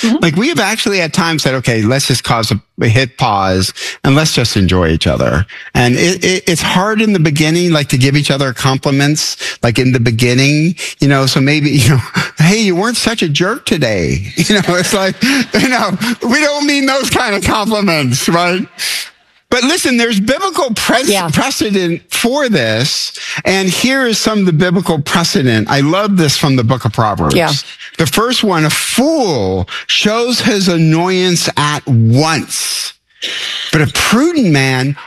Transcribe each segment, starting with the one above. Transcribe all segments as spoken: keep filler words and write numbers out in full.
Mm-hmm. Like we have actually at times said, okay, let's just cause a hit pause and let's just enjoy each other. And it, it, it's hard in the beginning, like to give each other compliments, like in the beginning, you know, so maybe, you know, hey, you weren't such a jerk today. You know, it's like, you know, we don't mean those kind of compliments, right? But listen, there's biblical pre- yeah. precedent for this. And here is some of the biblical precedent. I love this from the book of Proverbs. Yeah. The first one, a fool shows his annoyance at once, but a prudent man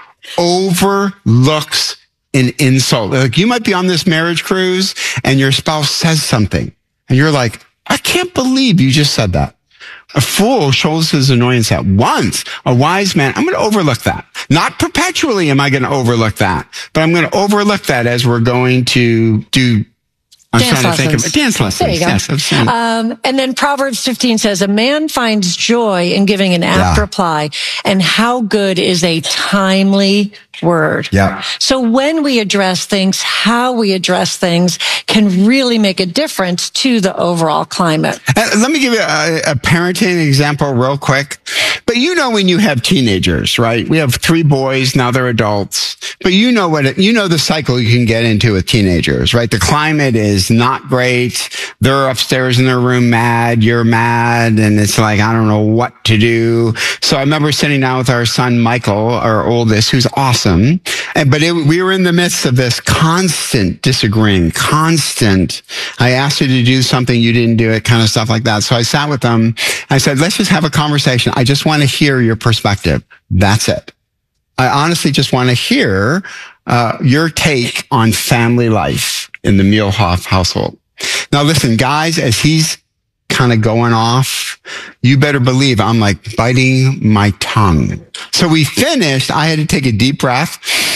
overlooks an insult. Like you might be on this marriage cruise and your spouse says something and you're like, I can't believe you just said that. A fool shows his annoyance at once. A wise man, I'm going to overlook that. Not perpetually am I going to overlook that, but I'm going to overlook that as we're going to do I'm dance trying to lessons. think of dance lessons. There you go. Yes, um, and then Proverbs fifteen says, a man finds joy in giving an apt yeah. reply, and how good is a timely word. Yeah. So when we address things, how we address things can really make a difference to the overall climate. Uh, let me give you a, a parenting example real quick. But you know when you have teenagers, right? We have three boys, now they're adults. But you know what, it, you know the cycle you can get into with teenagers, right? The climate is not great. They're upstairs in their room mad, you're mad, and it's like, I don't know what to do. So I remember sitting down with our son, Michael, our oldest, who's awesome. And, but it, we were in the midst of this constant disagreeing, constant, I asked you to do something, you didn't do it, kind of stuff like that. So I sat with them. I said, let's just have a conversation. I just want to hear your perspective. That's it. I honestly just want to hear uh, your take on family life in the Muehlhoff household. Now, listen, guys, as he's kind of going off, you better believe I'm like biting my tongue. So we finished. I had to take a deep breath.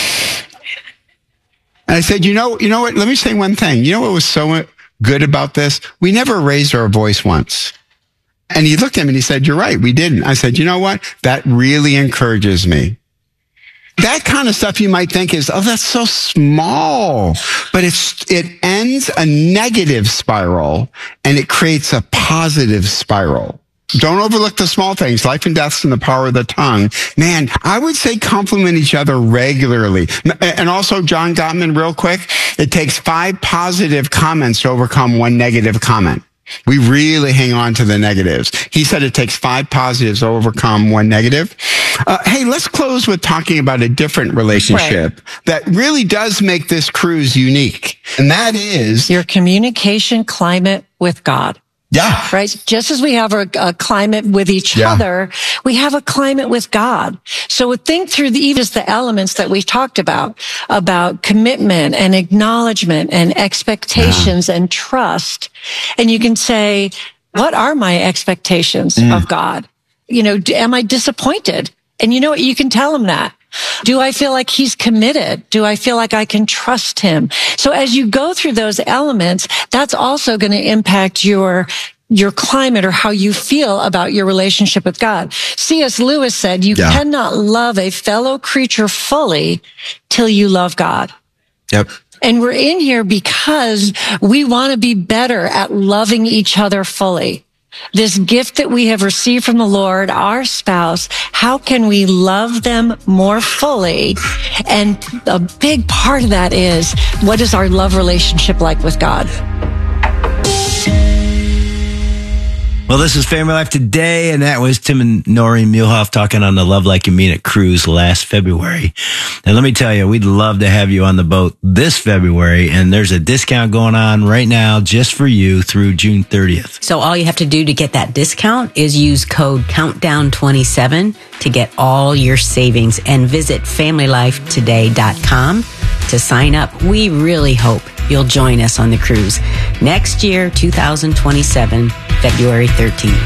And I said, you know, you know what? Let me say one thing. You know what was so good about this? We never raised our voice once. And he looked at me and he said, you're right. We didn't. I said, you know what? That really encourages me. That kind of stuff you might think is, oh, that's so small, but it's, it ends a negative spiral and it creates a positive spiral. Don't overlook the small things. Life and death's in the power of the tongue. Man, I would say compliment each other regularly. And also, John Gottman, real quick, it takes five positive comments to overcome one negative comment. We really hang on to the negatives. He said it takes five positives to overcome one negative. Uh, hey, let's close with talking about a different relationship right. that really does make this cruise unique. And that is your communication climate with God. Yeah. Right. Just as we have a, a climate with each yeah. other, we have a climate with God. So think through the, even just the elements that we talked about, about commitment and acknowledgement and expectations yeah. and trust. And you can say, what are my expectations mm. of God? You know, am I disappointed? And you know what? You can tell him that. Do I feel like he's committed? Do I feel like I can trust him? So as you go through those elements, that's also going to impact your your climate or how you feel about your relationship with God. C S Lewis said, you yeah. cannot love a fellow creature fully till you love God. Yep. And we're in here because we want to be better at loving each other fully. This gift that we have received from the Lord, our spouse, how can we love them more fully? And a big part of that is, what is our love relationship like with God? Well, this is Family Life Today, and that was Tim and Noreen Muehlhoff talking on the Love Like You Mean It cruise last February. And let me tell you, we'd love to have you on the boat this February, and there's a discount going on right now just for you through June thirtieth. So all you have to do to get that discount is use code countdown twenty-seven to get all your savings, and visit family life today dot com to sign up. We really hope you'll join us on the cruise next year, two thousand twenty-seven, February thirteenth.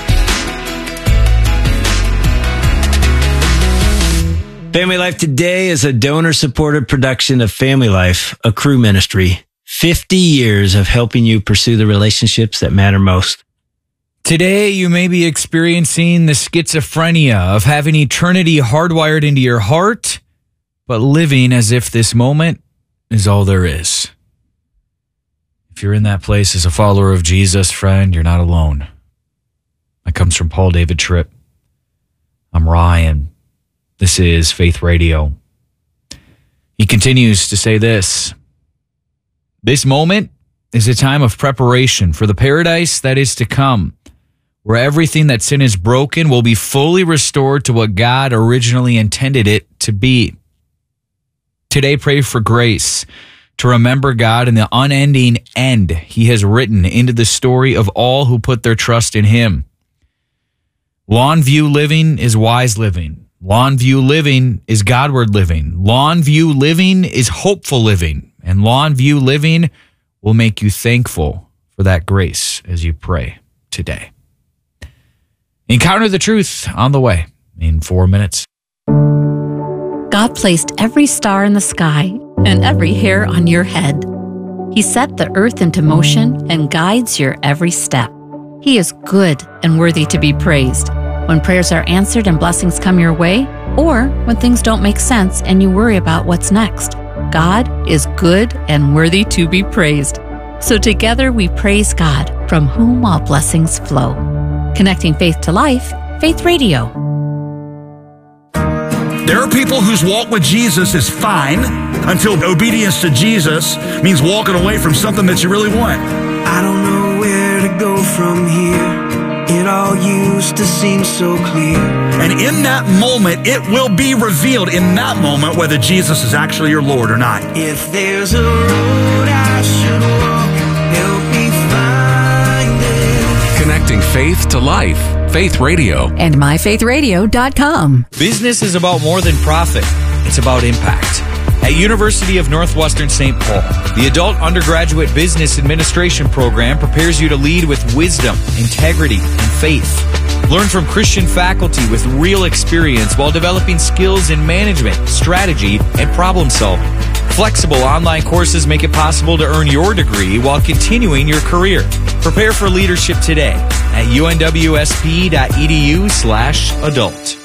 Family Life Today is a donor-supported production of Family Life, a crew ministry. fifty years of helping you pursue the relationships that matter most. Today, you may be experiencing the schizophrenia of having eternity hardwired into your heart, but living as if this moment is all there is. If you're in that place as a follower of Jesus, friend, you're not alone. That comes from Paul David Tripp. I'm Ryan. This is Faith Radio. He continues to say this. This moment is a time of preparation for the paradise that is to come, where everything that sin is broken will be fully restored to what God originally intended it to be. Today, pray for grace to remember God and the unending end he has written into the story of all who put their trust in him. Lawn view living is wise living. Lawn view living is Godward living. Lawn view living is hopeful living. And lawn view living will make you thankful for that grace as you pray today. Encounter the truth on the way in four minutes. God placed every star in the sky and every hair on your head. He set the earth into motion and guides your every step. He is good and worthy to be praised. When prayers are answered and blessings come your way, or when things don't make sense and you worry about what's next, God is good and worthy to be praised. So together we praise God, from whom all blessings flow. Connecting faith to life, Faith Radio. There are people whose walk with Jesus is fine until obedience to Jesus means walking away from something that you really want. I don't know where to go from here. It all used to seem so clear. And in that moment, it will be revealed in that moment whether Jesus is actually your Lord or not. If there's a road I should walk, help me find it. Connecting faith to life. Faith Radio. And my faith radio dot com. Business is about more than profit. It's about impact. At University of Northwestern Saint Paul, the Adult Undergraduate Business Administration program prepares you to lead with wisdom, integrity, and faith. Learn from Christian faculty with real experience while developing skills in management, strategy, and problem solving. Flexible online courses make it possible to earn your degree while continuing your career. Prepare for leadership today at unwsp.edu slash adult.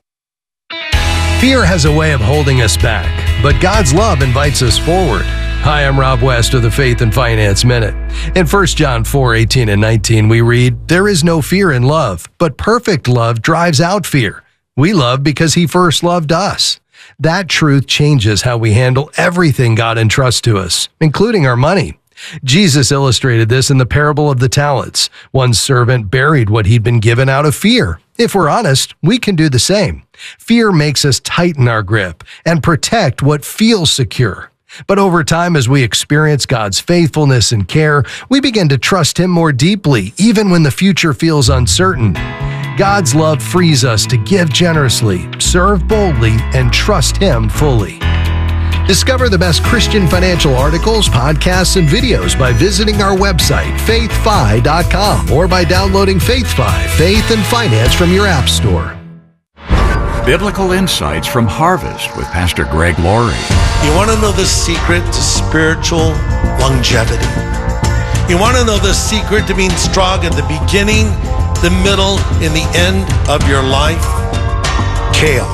Fear has a way of holding us back, but God's love invites us forward. Hi, I'm Rob West of the Faith and Finance Minute. In First John four, eighteen and nineteen, we read, "There is no fear in love, but perfect love drives out fear. We love because he first loved us." That truth changes how we handle everything God entrusts to us, including our money. Jesus illustrated this in the parable of the talents. One servant buried what he'd been given out of fear. If we're honest, we can do the same. Fear makes us tighten our grip and protect what feels secure. But over time, as we experience God's faithfulness and care, we begin to trust him more deeply, even when the future feels uncertain. God's love frees us to give generously, serve boldly, and trust him fully. Discover the best Christian financial articles, podcasts, and videos by visiting our website, faith fi dot com, or by downloading FaithFi, Faith and Finance, from your app store. Biblical insights from Harvest with Pastor Greg Laurie. You want to know the secret to spiritual longevity? You want to know the secret to being strong at the beginning, the middle, and the end of your life? Kale.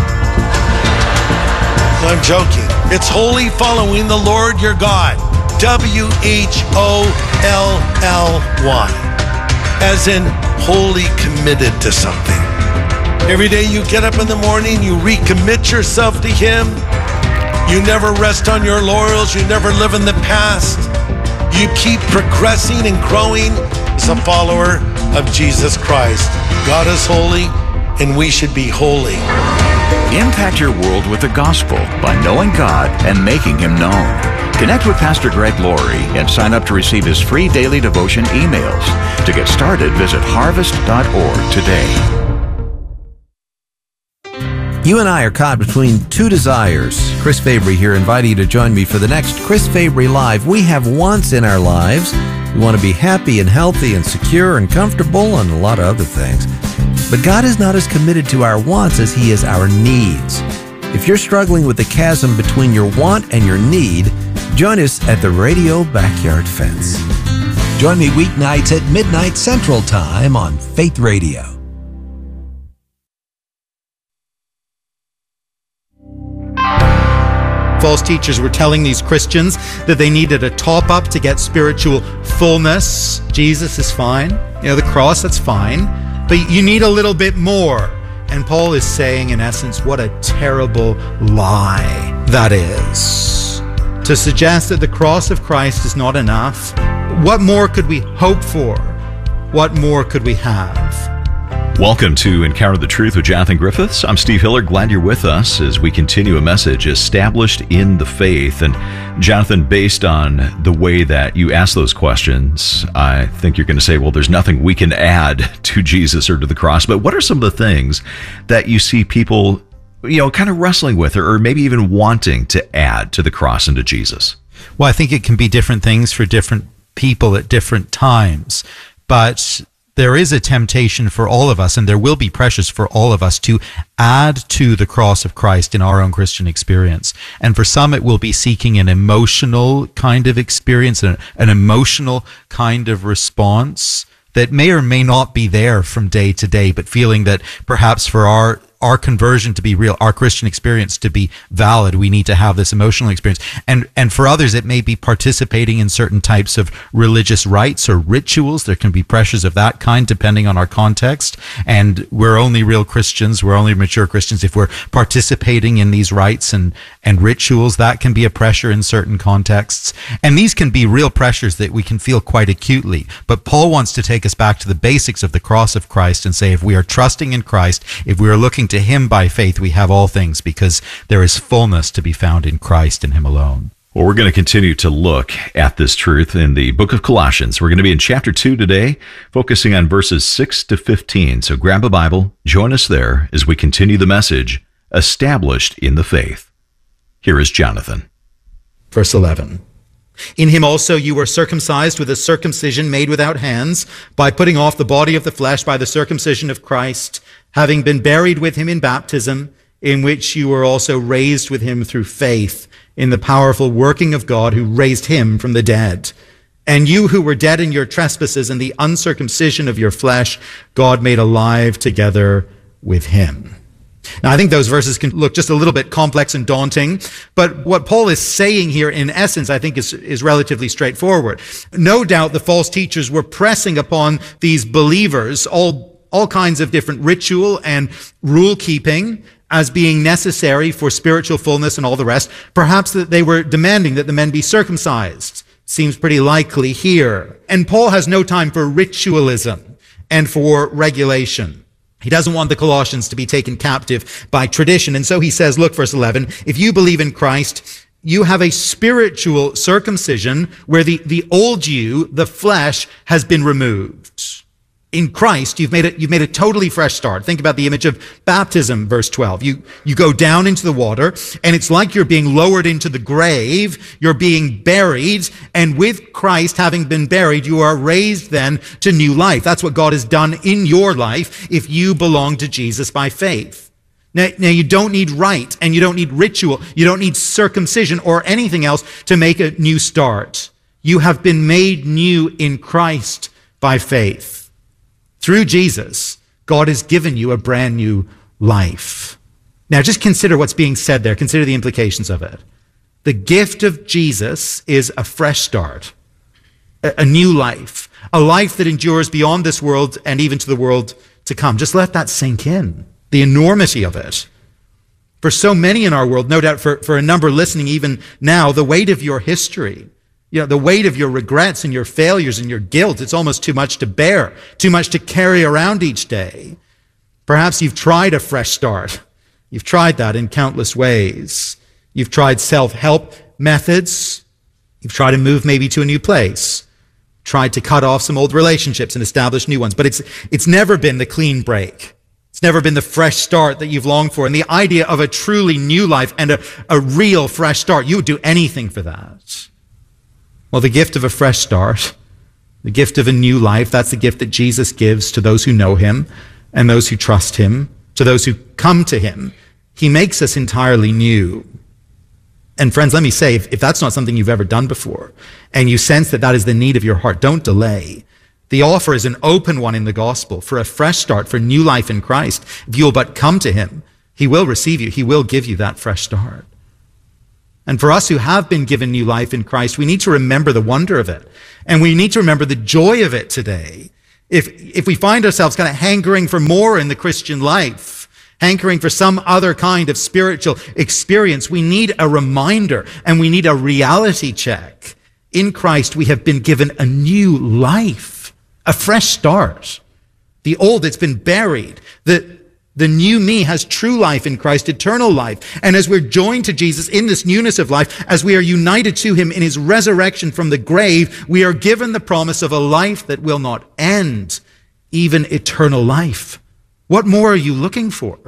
No, I'm joking. It's wholly following the Lord your God. W H O L L Y. As in, wholly committed to something. Every day you get up in the morning, you recommit yourself to him. You never rest on your laurels. You never live in the past. You keep progressing and growing as a follower of Jesus Christ. God is holy, and we should be holy. Impact your world with the gospel by knowing God and making him known. Connect with Pastor Greg Laurie and sign up to receive his free daily devotion emails. To get started, visit harvest dot org today. You and I are caught between two desires. Chris Fabry here, inviting you to join me for the next Chris Fabry Live. We have wants in our lives. We want to be happy and healthy and secure and comfortable and a lot of other things. But God is not as committed to our wants as he is our needs. If you're struggling with the chasm between your want and your need, join us at the Radio Backyard Fence. Join me weeknights at midnight Central Time on Faith Radio. False teachers were telling these Christians that they needed a top up to get spiritual fullness. Jesus is fine. You know, the cross, that's fine. but you need a little bit more. And Paul is saying, in essence, what a terrible lie that is. To suggest that the cross of Christ is not enough, what more could we hope for? What more could we have? Welcome to Encounter the Truth with Jonathan Griffiths. I'm Steve Hiller. Glad you're with us as we continue a message established in the faith. And Jonathan, based on the way that you ask those questions, I think you're going to say, well, there's nothing we can add to Jesus or to the cross. But what are some of the things that you see people, you know, kind of wrestling with or, or maybe even wanting to add to the cross and to Jesus? Well, I think it can be different things for different people at different times. But there is a temptation for all of us, and there will be pressures for all of us to add to the cross of Christ in our own Christian experience. And for some, it will be seeking an emotional kind of experience, an, an emotional kind of response that may or may not be there from day to day, but feeling that perhaps for our our conversion to be real, our Christian experience to be valid, we need to have this emotional experience. And and for others, it may be participating in certain types of religious rites or rituals. There can be pressures of that kind depending on our context. And we're only real Christians, we're only mature Christians if we're participating in these rites and, and rituals. That can be a pressure in certain contexts. And these can be real pressures that we can feel quite acutely. But Paul wants to take us back to the basics of the cross of Christ and say, if we are trusting in Christ, if we are looking to him by faith, we have all things, because there is fullness to be found in Christ and him alone. Well, we're going to continue to look at this truth in the book of Colossians. We're going to be in chapter two today, focusing on verses six to fifteen. So grab a Bible, join us there as we continue the message, established in the faith. Here is Jonathan. Verse eleven. In him also you were circumcised with a circumcision made without hands, by putting off the body of the flesh by the circumcision of Christ, having been buried with him in baptism, in which you were also raised with him through faith in the powerful working of God who raised him from the dead. And you who were dead in your trespasses and the uncircumcision of your flesh, God made alive together with him. Now, I think those verses can look just a little bit complex and daunting, but what Paul is saying here, in essence, I think is, is relatively straightforward. No doubt the false teachers were pressing upon these believers all, all kinds of different ritual and rule keeping as being necessary for spiritual fullness and all the rest. Perhaps that they were demanding that the men be circumcised. Seems pretty likely here. And Paul has no time for ritualism and for regulation. He doesn't want the Colossians to be taken captive by tradition. And so he says, look, verse eleven, if you believe in Christ, you have a spiritual circumcision where the, the old you, the flesh, has been removed. In Christ, you've made it, you've made a totally fresh start. Think about the image of baptism, verse twelve. You, you go down into the water, and it's like you're being lowered into the grave. You're being buried, and with Christ having been buried, you are raised then to new life. That's what God has done in your life if you belong to Jesus by faith. Now, now you don't need rite, and you don't need ritual. You don't need circumcision or anything else to make a new start. You have been made new in Christ by faith. Through Jesus, God has given you a brand new life. Now, just consider what's being said there. Consider the implications of it. The gift of Jesus is a fresh start, a, a new life, a life that endures beyond this world and even to the world to come. Just let that sink in, the enormity of it. For so many in our world, no doubt for, for a number listening even now, the weight of your history, you know, the weight of your regrets and your failures and your guilt, it's almost too much to bear, too much to carry around each day. Perhaps you've tried a fresh start. You've tried that in countless ways. You've tried self-help methods. You've tried to move maybe to a new place. Tried to cut off some old relationships and establish new ones. But it's, it's never been the clean break. It's never been the fresh start that you've longed for. And the idea of a truly new life and a, a real fresh start, you would do anything for that. Well, the gift of a fresh start, the gift of a new life, that's the gift that Jesus gives to those who know him and those who trust him, to those who come to him. He makes us entirely new. And friends, let me say, if, if that's not something you've ever done before, and you sense that that is the need of your heart, don't delay. The offer is an open one in the gospel for a fresh start, for new life in Christ. If you'll but come to him, he will receive you. He will give you that fresh start. And for us who have been given new life in Christ, we need to remember the wonder of it. And we need to remember the joy of it today. If, if we find ourselves kind of hankering for more in the Christian life, hankering for some other kind of spiritual experience, we need a reminder and we need a reality check. In Christ, we have been given a new life, a fresh start. The old, it's been buried. The, the new me has true life in Christ, eternal life. And as we're joined to Jesus in this newness of life, as we are united to him in his resurrection from the grave, we are given the promise of a life that will not end, even eternal life. What more are you looking for?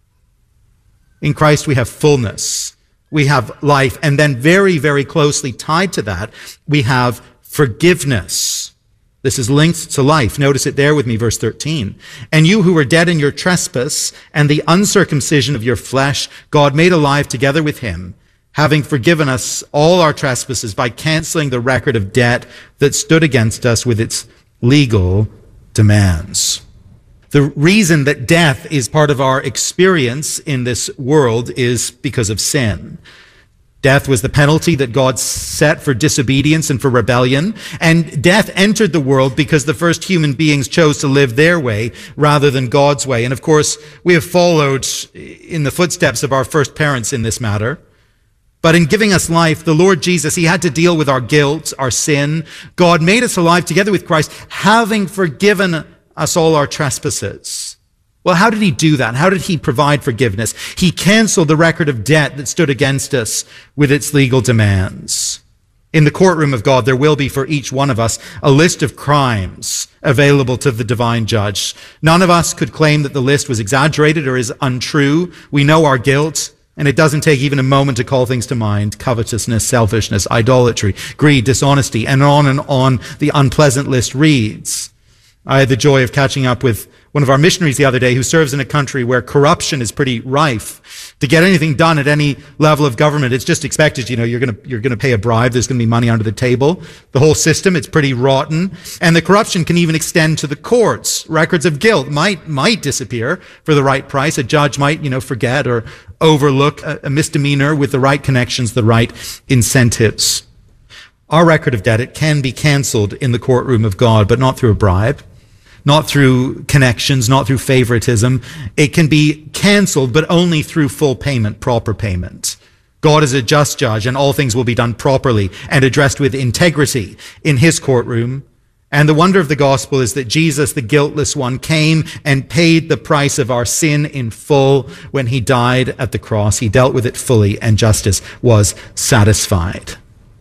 In Christ, we have fullness. We have life. And then very, very closely tied to that, we have forgiveness. This is linked to life. Notice it there with me, verse thirteen. And you who were dead in your trespass and the uncircumcision of your flesh, God made alive together with him, having forgiven us all our trespasses by canceling the record of debt that stood against us with its legal demands. The reason that death is part of our experience in this world is because of sin. Death was the penalty that God set for disobedience and for rebellion. And death entered the world because the first human beings chose to live their way rather than God's way. And of course, we have followed in the footsteps of our first parents in this matter. But in giving us life, the Lord Jesus, he had to deal with our guilt, our sin. God made us alive together with Christ, having forgiven us all our trespasses. Well, how did he do that? How did he provide forgiveness? He canceled the record of debt that stood against us with its legal demands. In the courtroom of God, there will be for each one of us a list of crimes available to the divine judge. None of us could claim that the list was exaggerated or is untrue. We know our guilt, and it doesn't take even a moment to call things to mind: covetousness, selfishness, idolatry, greed, dishonesty, and on and on the unpleasant list reads. I had the joy of catching up with one of our missionaries the other day who serves in a country where corruption is pretty rife. To get anything done at any level of government, it's just expected, you know, you're going to, you're going to pay a bribe. There's going to be money under the table. The whole system, it's pretty rotten. And the corruption can even extend to the courts. Records of guilt might, might disappear for the right price. A judge might, you know, forget or overlook a, a misdemeanor with the right connections, the right incentives. Our record of debt, it can be canceled in the courtroom of God, but not through a bribe. Not through connections, not through favoritism. It can be canceled, but only through full payment, proper payment. God is a just judge, and all things will be done properly and addressed with integrity in his courtroom. And the wonder of the gospel is that Jesus, the guiltless one, came and paid the price of our sin in full when he died at the cross. He dealt with it fully, and justice was satisfied.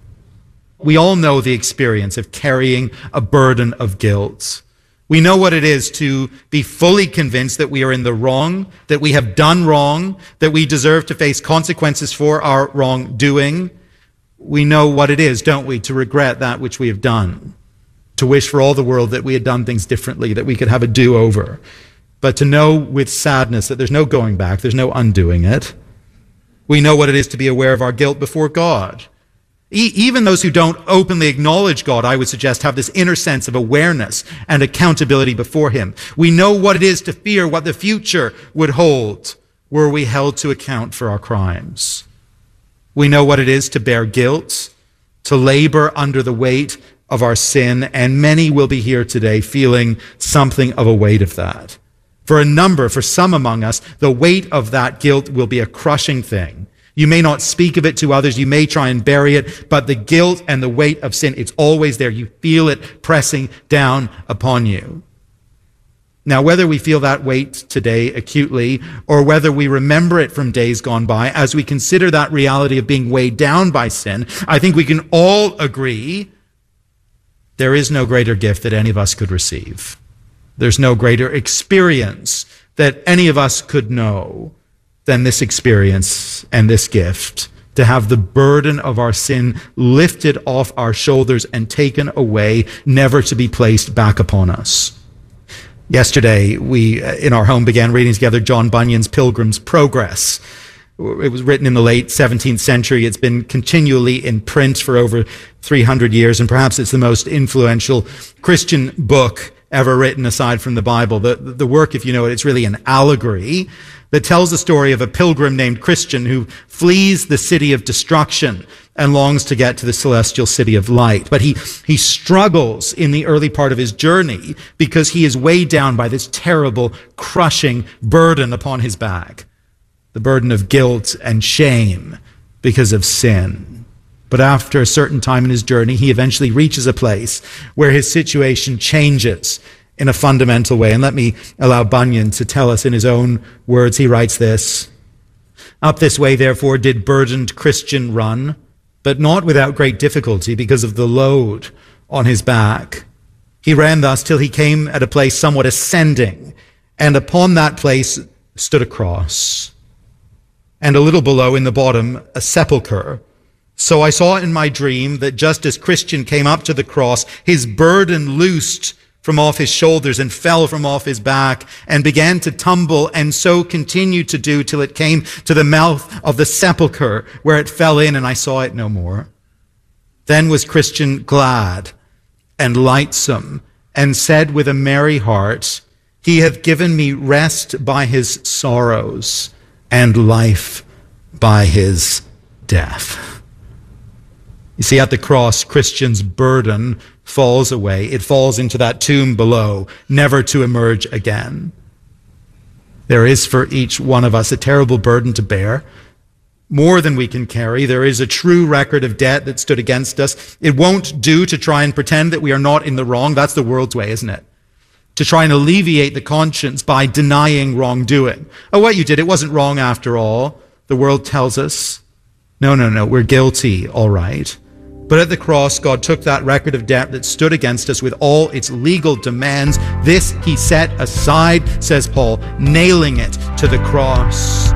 We all know the experience of carrying a burden of guilt. We know what it is to be fully convinced that we are in the wrong, that we have done wrong, that we deserve to face consequences for our wrongdoing. We know what it is, don't we, to regret that which we have done, to wish for all the world that we had done things differently, that we could have a do-over, but to know with sadness that there's no going back, there's no undoing it. We know what it is to be aware of our guilt before God. Even those who don't openly acknowledge God, I would suggest, have this inner sense of awareness and accountability before him. We know what it is to fear what the future would hold were we held to account for our crimes. We know what it is to bear guilt, to labor under the weight of our sin, and many will be here today feeling something of a weight of that. For a number, for some among us, the weight of that guilt will be a crushing thing. You may not speak of it to others. You may try and bury it, but the guilt and the weight of sin, it's always there. You feel it pressing down upon you. Now, whether we feel that weight today acutely or whether we remember it from days gone by, as we consider that reality of being weighed down by sin, I think we can all agree there is no greater gift that any of us could receive. There's no greater experience that any of us could know than this experience and this gift, to have the burden of our sin lifted off our shoulders and taken away, never to be placed back upon us. Yesterday, we, in our home, began reading together John Bunyan's Pilgrim's Progress. It was written in the late seventeenth century. It's been continually in print for over three hundred years, and perhaps it's the most influential Christian book ever written aside from the Bible. The, the work, if you know it, it's really an allegory that tells the story of a pilgrim named Christian who flees the city of destruction and longs to get to the celestial city of light. But he, he struggles in the early part of his journey because he is weighed down by this terrible, crushing burden upon his back. The burden of guilt and shame because of sin. But after a certain time in his journey, he eventually reaches a place where his situation changes in a fundamental way. And let me allow Bunyan to tell us in his own words. He writes this: "Up this way, therefore, did burdened Christian run, but not without great difficulty because of the load on his back. He ran thus till he came at a place somewhat ascending, and upon that place stood a cross, and a little below in the bottom a sepulchre. So I saw in my dream that just as Christian came up to the cross, his burden loosed from off his shoulders and fell from off his back and began to tumble, and so continued to do till it came to the mouth of the sepulchre, where it fell in, and I saw it no more. Then was Christian glad and lightsome, and said with a merry heart, He hath given me rest by his sorrows, and life by his death." You see, at the cross, Christian's burden falls away. It falls into that tomb below, never to emerge again. There is for each one of us a terrible burden to bear, more than we can carry. There is a true record of debt that stood against us. It won't do to try and pretend that we are not in the wrong. That's the world's way, isn't it? To try and alleviate the conscience by denying wrongdoing. Oh, what you did, it wasn't wrong after all. The world tells us, no, no, no, we're guilty, all right. But at the cross, God took that record of debt that stood against us with all its legal demands. This he set aside, says Paul, nailing it to the cross.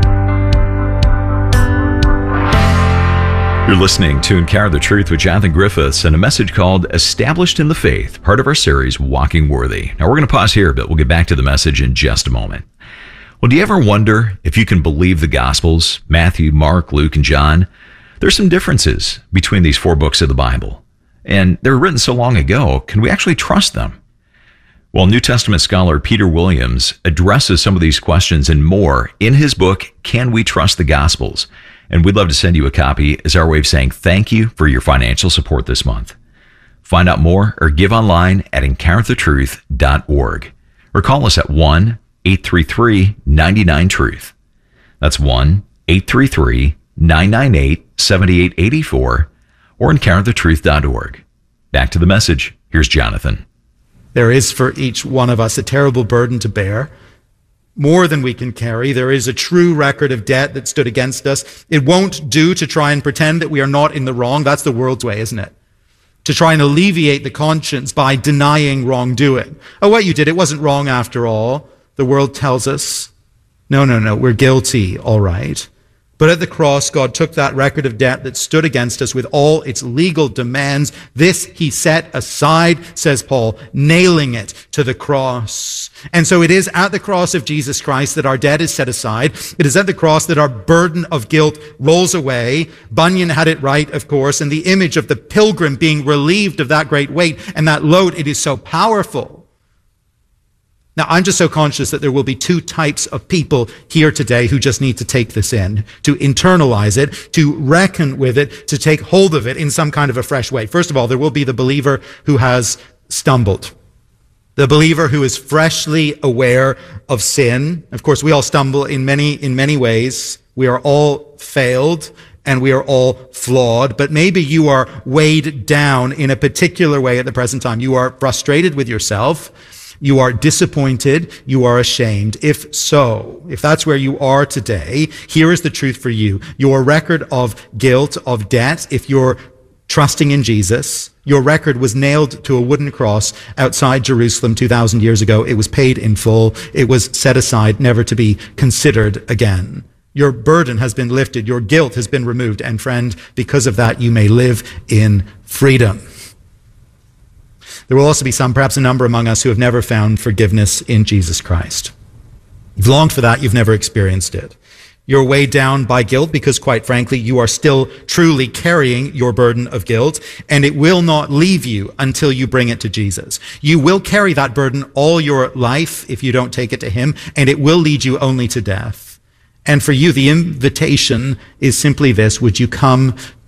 You're listening to Encounter the Truth with Jonathan Griffiths and a message called Established in the Faith, part of our series, Walking Worthy. Now, we're going to pause here, but we'll get back to the message in just a moment. Well, do you ever wonder if you can believe the Gospels, Matthew, Mark, Luke, and John? There's some differences between these four books of the Bible, and they were written so long ago. Can we actually trust them? Well, New Testament scholar Peter Williams addresses some of these questions and more in his book, Can We Trust the Gospels? And we'd love to send you a copy as our way of saying thank you for your financial support this month. Find out more or give online at encounter the truth dot org or call us at one eight three three nine nine truth. That's one eight three three nine nine eight seven eight eight four or encounter the truth dot org. Back to the message. Here's Jonathan. There is for each one of us a terrible burden to bear, more than we can carry. There is a true record of debt that stood against us. It won't do to try and pretend that we are not in the wrong. That's the world's way, isn't it? To try and alleviate the conscience by denying wrongdoing. Oh, what you did, it wasn't wrong after all. The world tells us, no, no, no, we're guilty, all right. But at the cross, God took that record of debt that stood against us with all its legal demands. This he set aside, says Paul, nailing it to the cross. And so it is at the cross of Jesus Christ that our debt is set aside. It is at the cross that our burden of guilt rolls away. Bunyan had it right, of course, and the image of the pilgrim being relieved of that great weight and that load, it is so powerful. Now, I'm just so conscious that there will be two types of people here today who just need to take this in, to internalize it, to reckon with it, to take hold of it in some kind of a fresh way. First of all, there will be the believer who has stumbled. The believer who is freshly aware of sin. Of course, we all stumble in many, in many ways. We are all failed and we are all flawed, but maybe you are weighed down in a particular way at the present time. You are frustrated with yourself. You are disappointed. You are ashamed. If so, if that's where you are today, here is the truth for you. Your record of guilt, of debt, if you're trusting in Jesus, your record was nailed to a wooden cross outside Jerusalem two thousand years ago. It was paid in full. It was set aside, never to be considered again. Your burden has been lifted. Your guilt has been removed. And friend, because of that, you may live in freedom. There will also be some, perhaps a number among us, who have never found forgiveness in Jesus Christ. You've longed for that, you've never experienced it. You're weighed down by guilt because, quite frankly, you are still truly carrying your burden of guilt, and it will not leave you until you bring it to Jesus. You will carry that burden all your life if you don't take it to him, and it will lead you only to death. And for you, the invitation is simply this: would you come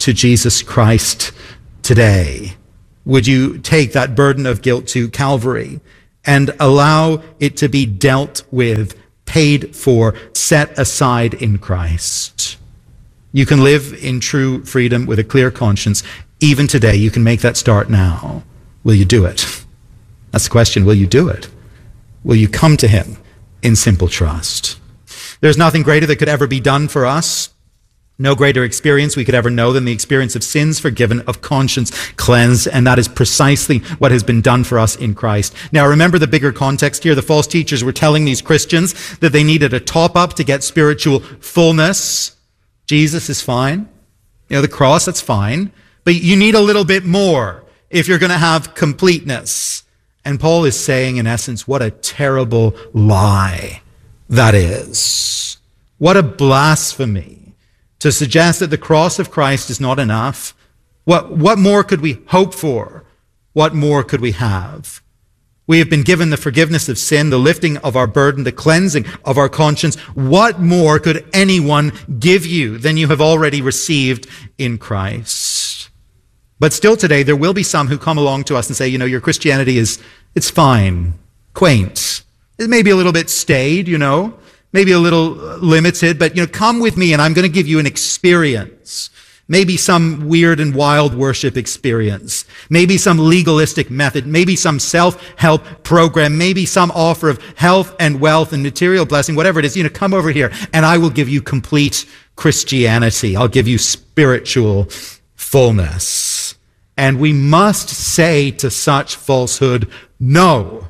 to Jesus Christ today? Would you take that burden of guilt to Calvary and allow it to be dealt with, paid for, set aside in Christ? You can live in true freedom with a clear conscience. Even today, you can make that start now. Will you do it? That's the question. Will you do it? Will you come to him in simple trust? There's nothing greater that could ever be done for us. No greater experience we could ever know than the experience of sins forgiven, of conscience cleansed, and that is precisely what has been done for us in Christ. Now remember the bigger context here. The false teachers were telling these Christians that they needed a top-up to get spiritual fullness. Jesus is fine. You know, the cross, that's fine. But you need a little bit more if you're going to have completeness. And Paul is saying, in essence, what a terrible lie that is. What a blasphemy to suggest that the cross of Christ is not enough. What, what more could we hope for? What more could we have? We have been given the forgiveness of sin, the lifting of our burden, the cleansing of our conscience. What more could anyone give you than you have already received in Christ? But still today, there will be some who come along to us and say, you know, your Christianity is, it's fine, quaint. It may be a little bit staid, you know, maybe a little limited, but, you know, come with me and I'm going to give you an experience. Maybe some weird and wild worship experience. Maybe some legalistic method. Maybe some self-help program. Maybe some offer of health and wealth and material blessing, whatever it is. You know, come over here and I will give you complete Christianity. I'll give you spiritual fullness. And we must say to such falsehood, no,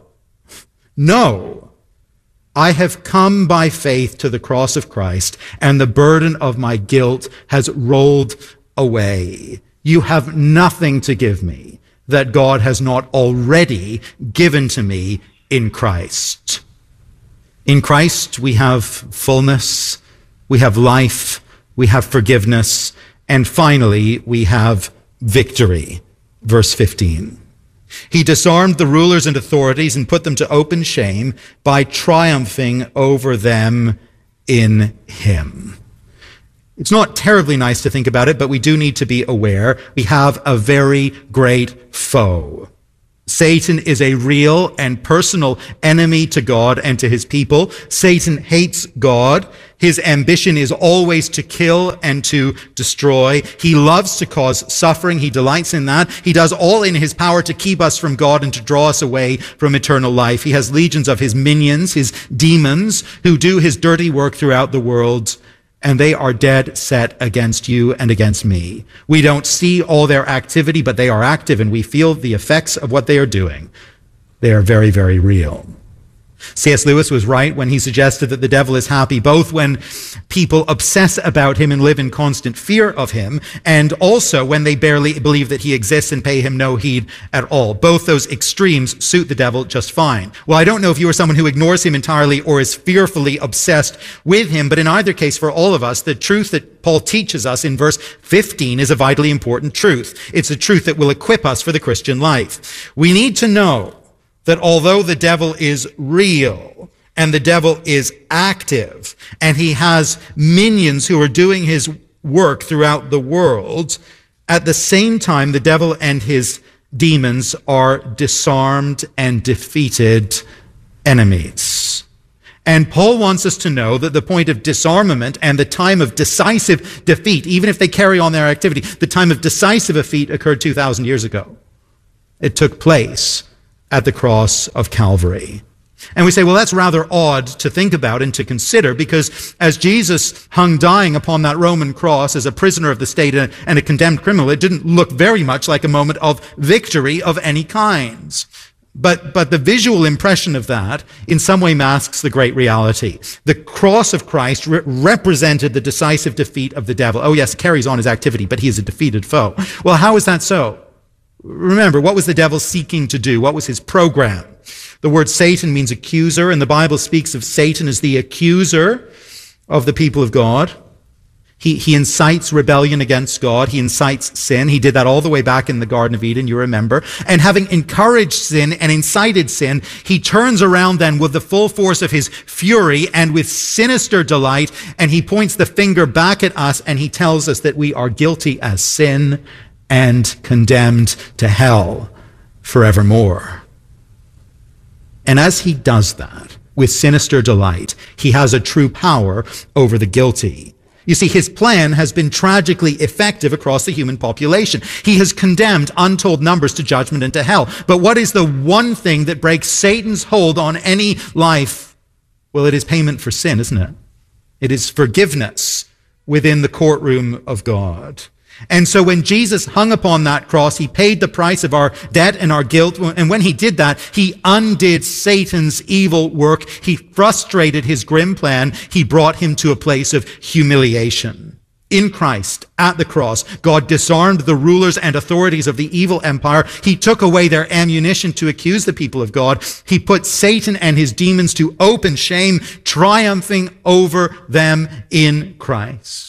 no. I have come by faith to the cross of Christ, and the burden of my guilt has rolled away. You have nothing to give me that God has not already given to me in Christ. In Christ, we have fullness, we have life, we have forgiveness, and finally, we have victory. Verse fifteen. He disarmed the rulers and authorities and put them to open shame by triumphing over them in him. It's not terribly nice to think about it, but we do need to be aware we have a very great foe. Satan is a real and personal enemy to God and to his people. Satan hates God. His ambition is always to kill and to destroy. He loves to cause suffering. He delights in that. He does all in his power to keep us from God and to draw us away from eternal life. He has legions of his minions, his demons, who do his dirty work throughout the world, and they are dead set against you and against me. We don't see all their activity, but they are active, and we feel the effects of what they are doing. They are very, very real. C S Lewis was right when he suggested that the devil is happy both when people obsess about him and live in constant fear of him, and also when they barely believe that he exists and pay him no heed at all. Both those extremes suit the devil just fine. Well, I don't know if you are someone who ignores him entirely or is fearfully obsessed with him, but in either case, for all of us, the truth that Paul teaches us in verse fifteen is a vitally important truth. It's a truth that will equip us for the Christian life. We need to know that although the devil is real and the devil is active and he has minions who are doing his work throughout the world, at the same time the devil and his demons are disarmed and defeated enemies. And Paul wants us to know that the point of disarmament and the time of decisive defeat, even if they carry on their activity, the time of decisive defeat occurred two thousand years ago. It took place at the cross of Calvary. And we say, well, that's rather odd to think about and to consider, because as Jesus hung dying upon that Roman cross as a prisoner of the state and a condemned criminal, it didn't look very much like a moment of victory of any kind. But, but the visual impression of that in some way masks the great reality. The cross of Christ re- represented the decisive defeat of the devil. Oh yes, carries on his activity, but he is a defeated foe. Well, how is that so? Remember, what was the devil seeking to do? What was his program? The word Satan means accuser, and the Bible speaks of Satan as the accuser of the people of God. He, he incites rebellion against God. He incites sin. He did that all the way back in the Garden of Eden, you remember. And having encouraged sin and incited sin, he turns around then with the full force of his fury and with sinister delight, and he points the finger back at us, and he tells us that we are guilty as sin and condemned to hell forevermore. And as he does that, with sinister delight, he has a true power over the guilty. You see, his plan has been tragically effective across the human population. He has condemned untold numbers to judgment and to hell. But what is the one thing that breaks Satan's hold on any life? Well, it is payment for sin, isn't it? It is forgiveness within the courtroom of God. And so when Jesus hung upon that cross, he paid the price of our debt and our guilt. And when he did that, he undid Satan's evil work. He frustrated his grim plan. He brought him to a place of humiliation. In Christ, at the cross, God disarmed the rulers and authorities of the evil empire. He took away their ammunition to accuse the people of God. He put Satan and his demons to open shame, triumphing over them in Christ.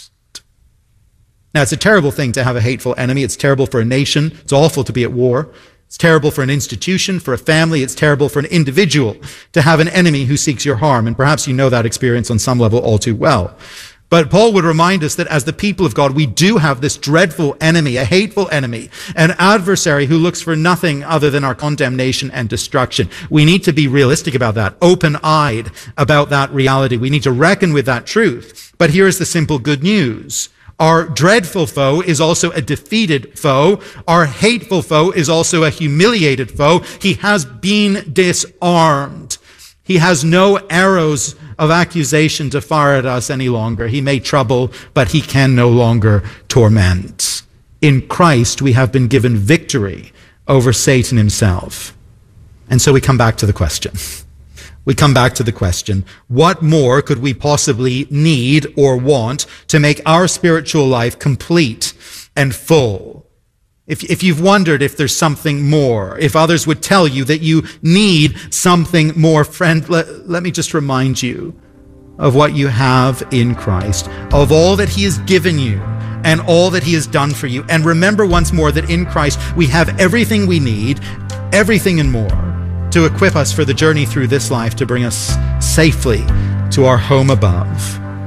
Now, it's a terrible thing to have a hateful enemy. It's terrible for a nation. It's awful to be at war. It's terrible for an institution, for a family. It's terrible for an individual to have an enemy who seeks your harm. And perhaps you know that experience on some level all too well. But Paul would remind us that as the people of God, we do have this dreadful enemy, a hateful enemy, an adversary who looks for nothing other than our condemnation and destruction. We need to be realistic about that, open-eyed about that reality. We need to reckon with that truth. But here is the simple good news. Our dreadful foe is also a defeated foe. Our hateful foe is also a humiliated foe. He has been disarmed. He has no arrows of accusation to fire at us any longer. He may trouble, but he can no longer torment. In Christ, we have been given victory over Satan himself. And so we come back to the question. We come back to the question, what more could we possibly need or want to make our spiritual life complete and full? If, if you've wondered if there's something more, if others would tell you that you need something more, friend, let, let me just remind you of what you have in Christ, of all that he has given you and all that he has done for you. And remember once more that in Christ we have everything we need, everything and more, to equip us for the journey through this life, to bring us safely to our home above.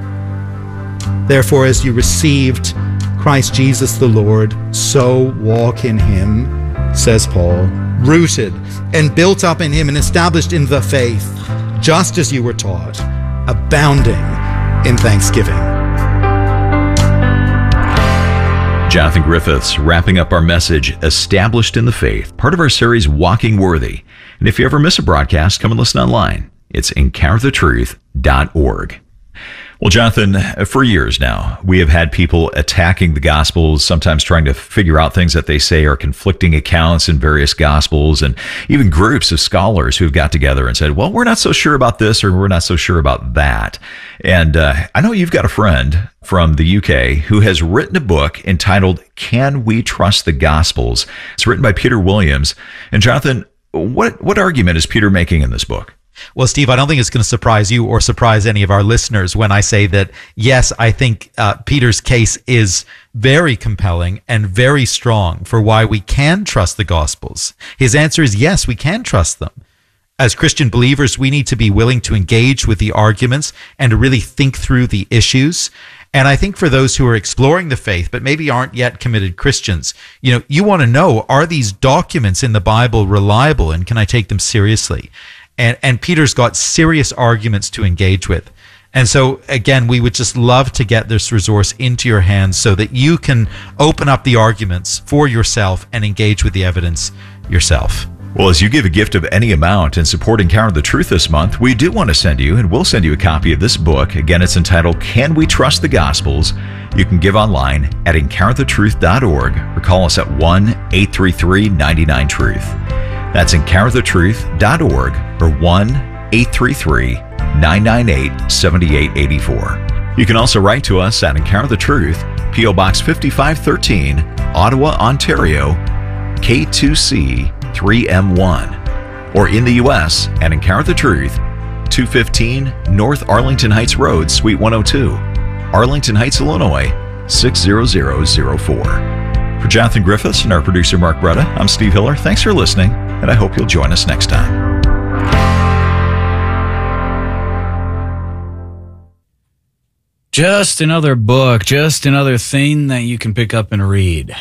Therefore, as you received Christ Jesus the Lord, so walk in him, says Paul, rooted and built up in him and established in the faith, just as you were taught, abounding in thanksgiving. Jonathan Griffiths wrapping up our message, Established in the Faith, part of our series, Walking Worthy. And if you ever miss a broadcast, come and listen online. It's encounter the truth dot org. Well, Jonathan, for years now, we have had people attacking the Gospels, sometimes trying to figure out things that they say are conflicting accounts in various Gospels, and even groups of scholars who have got together and said, well, we're not so sure about this or we're not so sure about that. And uh, I know you've got a friend from the U K who has written a book entitled, Can We Trust the Gospels? It's written by Peter Williams. And Jonathan, what what argument is Peter making in this book? Well, Steve, I don't think it's going to surprise you or surprise any of our listeners when I say that, yes, I think uh, Peter's case is very compelling and very strong for why we can trust the Gospels. His answer is yes, we can trust them. As Christian believers, we need to be willing to engage with the arguments and to really think through the issues. And I think for those who are exploring the faith, but maybe aren't yet committed Christians, you know, you want to know, are these documents in the Bible reliable and can I take them seriously? And, and Peter's got serious arguments to engage with. And so, again, we would just love to get this resource into your hands so that you can open up the arguments for yourself and engage with the evidence yourself. Well, as you give a gift of any amount in support Encounter the Truth this month, we do want to send you, and we'll send you a copy of this book. Again, it's entitled, Can We Trust the Gospels? You can give online at encounter the truth dot org or call us at one eight three three, nine nine, truth. That's encounter the truth dot org or one eight three three, nine nine eight, seven eight eight four. You can also write to us at Encounter the Truth, P O Box fifty-five thirteen, Ottawa, Ontario, K two C three M one, or in the U S at Encounter the Truth, two fifteen North Arlington Heights Road, Suite one oh two. Arlington Heights, Illinois, six zero zero zero four. For Jonathan Griffiths and our producer Mark Bretta, I'm Steve Hiller. Thanks for listening, and I hope you'll join us next time. Just another book, just another thing that you can pick up and read.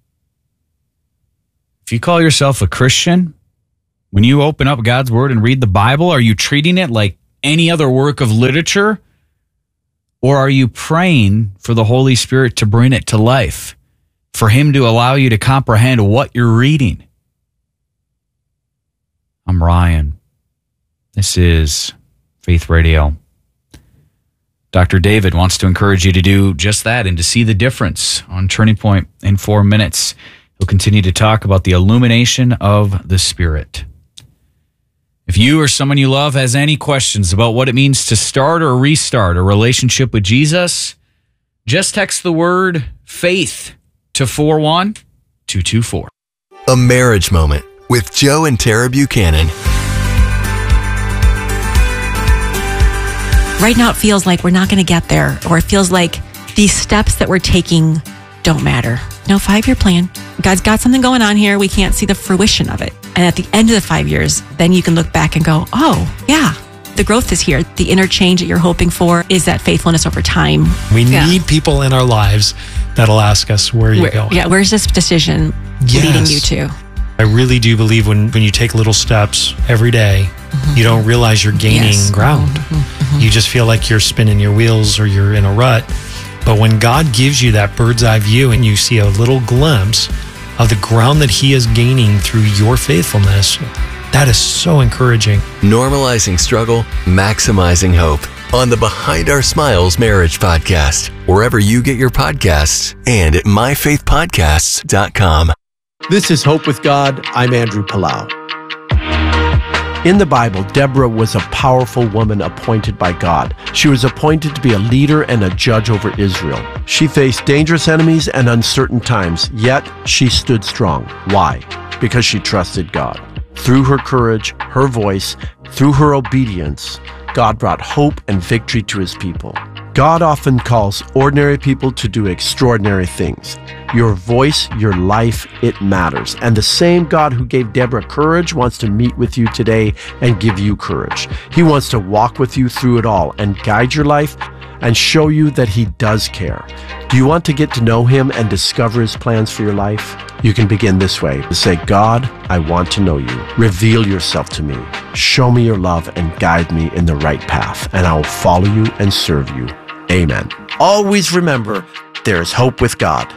If you call yourself a Christian, when you open up God's Word and read the Bible, are you treating it like any other work of literature? Or are you praying for the Holy Spirit to bring it to life, for Him to allow you to comprehend what you're reading? I'm Ryan. This is Faith Radio. Doctor David wants to encourage you to do just that and to see the difference on Turning Point in four minutes. He'll continue to talk about the illumination of the Spirit. If you or someone you love has any questions about what it means to start or restart a relationship with Jesus, just text the word faith to four one two two four. A Marriage Moment with Joe and Tara Buchanan. Right now it feels like we're not going to get there, or it feels like these steps that we're taking don't matter. No, five-year plan. God's got something going on here. We can't see the fruition of it. And at the end of the five years, then you can look back and go, oh, yeah, the growth is here. The inner change that you're hoping for is that faithfulness over time. We yeah. need people in our lives that'll ask us, where are you Where, going? Yeah, where's this decision yes. leading you to? I really do believe when, when you take little steps every day, mm-hmm. you don't realize you're gaining yes. ground. Mm-hmm. Mm-hmm. You just feel like you're spinning your wheels or you're in a rut. But when God gives you that bird's eye view and you see a little glimpse of the ground that He is gaining through your faithfulness, that is so encouraging. Normalizing struggle, maximizing hope. On the Behind Our Smiles Marriage Podcast, wherever you get your podcasts, and at my faith podcasts dot com. This is Hope with God. I'm Andrew Palau. In the Bible, Deborah was a powerful woman appointed by God. She was appointed to be a leader and a judge over Israel. She faced dangerous enemies and uncertain times, yet she stood strong. Why? Because she trusted God. Through her courage, her voice, through her obedience, God brought hope and victory to His people. God often calls ordinary people to do extraordinary things. Your voice, your life, it matters. And the same God who gave Deborah courage wants to meet with you today and give you courage. He wants to walk with you through it all and guide your life and show you that He does care. Do you want to get to know Him and discover His plans for your life? You can begin this way. Say, God, I want to know You. Reveal Yourself to me. Show me Your love and guide me in the right path, and I will follow You and serve You. Amen. Always remember, there is hope with God.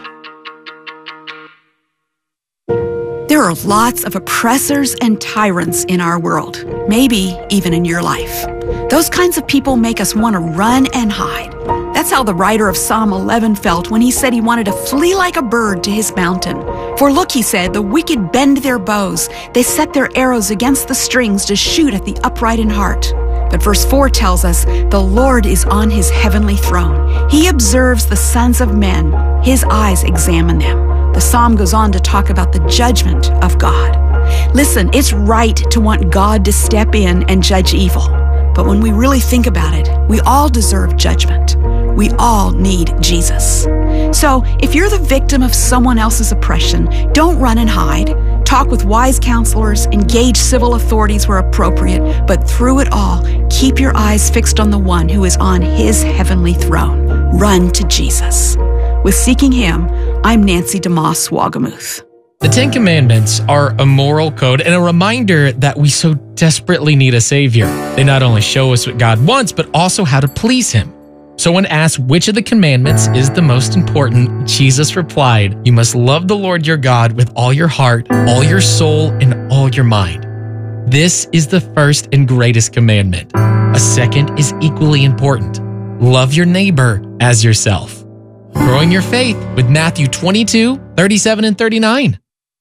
There are lots of oppressors and tyrants in our world, maybe even in your life. Those kinds of people make us want to run and hide. That's how the writer of Psalm eleven felt when he said he wanted to flee like a bird to his mountain. For look, he said, the wicked bend their bows. They set their arrows against the strings to shoot at the upright in heart. But verse four tells us, the Lord is on His heavenly throne. He observes the sons of men. His eyes examine them. The psalm goes on to talk about the judgment of God. Listen, it's right to want God to step in and judge evil. But when we really think about it, we all deserve judgment. We all need Jesus. So if you're the victim of someone else's oppression, don't run and hide. Talk with wise counselors, engage civil authorities where appropriate, but through it all, keep your eyes fixed on the one who is on His heavenly throne. Run to Jesus. With Seeking Him, I'm Nancy DeMoss Wagamuth. The Ten Commandments are a moral code and a reminder that we so desperately need a Savior. They not only show us what God wants, but also how to please Him. So when asked which of the commandments is the most important, Jesus replied, you must love the Lord your God with all your heart, all your soul, and all your mind. This is the first and greatest commandment. A second is equally important. Love your neighbor as yourself. Growing your faith with Matthew twenty-two, thirty-seven, and thirty-nine.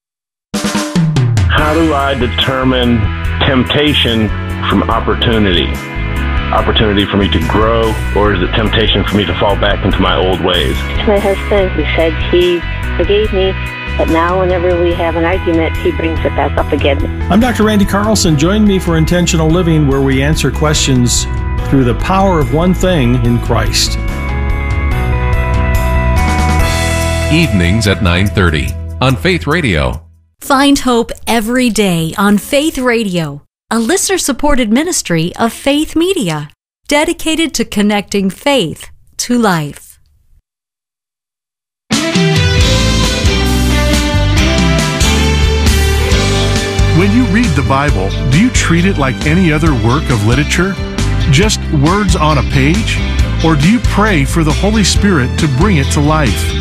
How do I determine temptation from opportunity? Opportunity for me to grow, or is it temptation for me to fall back into my old ways? My husband, he said he forgave me, but now whenever we have an argument, he brings it back up again. I'm Doctor Randy Carlson. Join me for Intentional Living, where we answer questions through the power of one thing in Christ. evenings at nine thirty on Faith Radio. Find hope every day on Faith Radio, a listener-supported ministry of Faith Media, dedicated to connecting faith to life. When you read the Bible, do you treat it like any other work of literature? Just words on a page? Or do you pray for the Holy Spirit to bring it to life?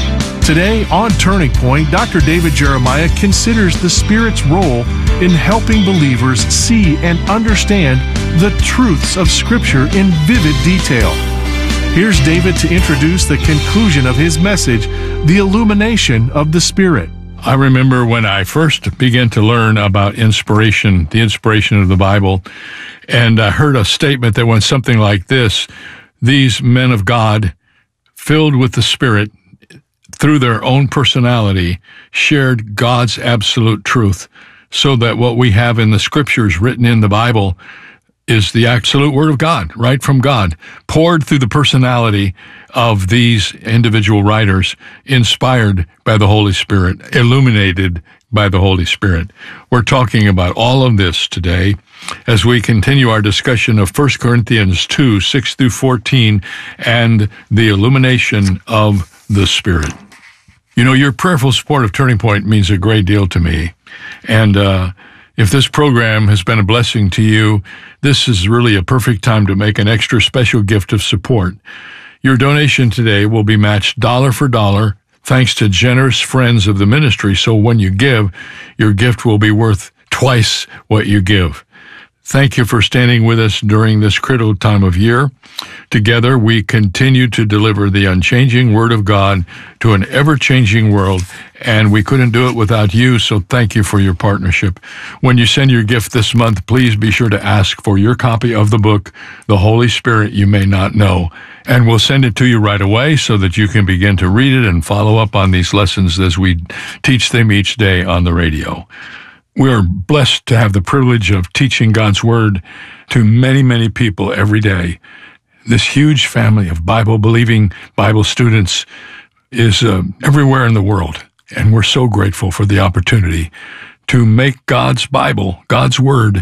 Today on Turning Point, Doctor David Jeremiah considers the Spirit's role in helping believers see and understand the truths of Scripture in vivid detail. Here's David to introduce the conclusion of his message, The Illumination of the Spirit. I remember when I first began to learn about inspiration, the inspiration of the Bible, and I heard a statement that went something like this: these men of God, filled with the Spirit, through their own personality, shared God's absolute truth, so that what we have in the Scriptures written in the Bible is the absolute Word of God, right from God, poured through the personality of these individual writers, inspired by the Holy Spirit, illuminated by the Holy Spirit. We're talking about all of this today as we continue our discussion of First Corinthians two, six through fourteen, and the illumination of the Spirit. You know, your prayerful support of Turning Point means a great deal to me. And uh, if this program has been a blessing to you, this is really a perfect time to make an extra special gift of support. Your donation today will be matched dollar for dollar, thanks to generous friends of the ministry. So when you give, your gift will be worth twice what you give. Thank you for standing with us during this critical time of year. Together, we continue to deliver the unchanging Word of God to an ever-changing world, and we couldn't do it without you, so thank you for your partnership. When you send your gift this month, please be sure to ask for your copy of the book, The Holy Spirit You May Not Know, and we'll send it to you right away so that you can begin to read it and follow up on these lessons as we teach them each day on the radio. We are blessed to have the privilege of teaching God's Word to many, many people every day. This huge family of Bible-believing Bible students is uh, everywhere in the world, and we're so grateful for the opportunity to make God's Bible, God's Word,